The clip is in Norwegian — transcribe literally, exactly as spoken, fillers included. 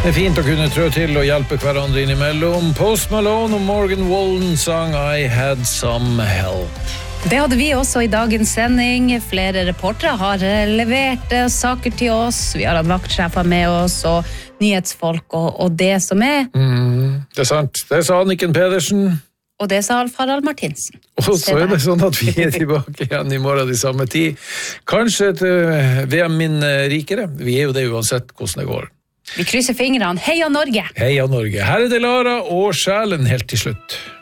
Det er fint å kunne trø til og hjelpe hverandre innimellom. Post Malone og Morgan Wallen sang I Had Some Help. Det hadde vi også i dagens sending. Flere reportere har levert saker til oss. Vi har hatt vaktsjefer med oss og nyhetsfolk og, og det som er. Mm, det er sant. Det sa Anniken Pedersen. Og det sa Alf Harald Martinsen. Og så er det sånn at vi er tilbake igjen i morgen i samme tid. Kanskje et V M min rikere. Vi er jo det uansett hvordan det går. Vi krysser fingrene. Heia Norge! Heia Norge. Her er det Lara og Sjælen helt til slutt.